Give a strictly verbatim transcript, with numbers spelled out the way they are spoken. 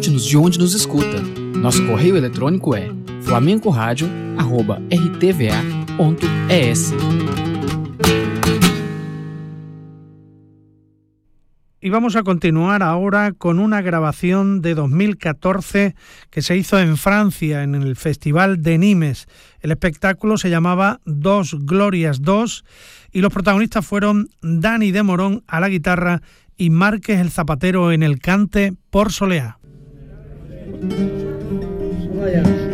Conte-nos de onde nos escuta. Nosso correio eletrônico é flamencoradio arroba r t v a ponto e s. Y vamos a continuar ahora con una grabación de dos mil catorce que se hizo en Francia, en el Festival de Nimes. El espectáculo se llamaba Dos Glorias Dos y los protagonistas fueron Dani de Morón a la guitarra y Márquez el Zapatero en el cante por Soleá. Vaya.